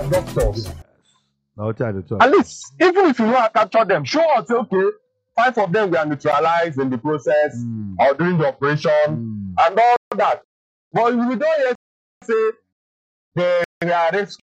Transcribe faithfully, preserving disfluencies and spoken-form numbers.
doctors. Now try to talk. At least, even if you want to capture them, show us, okay, five of them were neutralized in the process Mm. or during the operation Mm. and all that. But we don't yet say they are rescued.